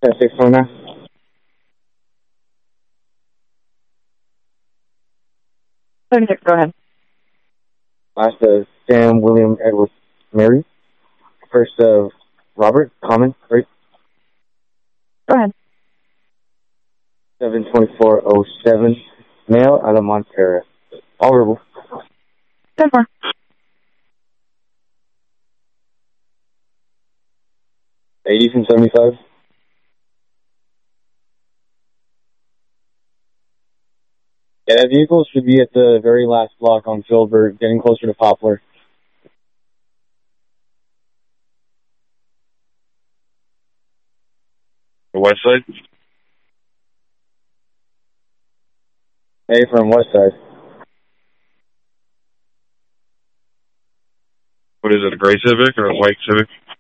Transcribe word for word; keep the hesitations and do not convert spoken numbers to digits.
ten six twenty nine. thirty-six, go ahead. Last of Sam, William, Edward, Mary. First of Robert, common, right? Go ahead. seven twenty-four oh seven, male out of Montero. All verbal. ten four. eighty from seventy-five. Yeah, that vehicle should be at the very last block on Filbert, getting closer to Poplar. The west side? Hey, from west side. What is it, a gray Civic or a white Civic?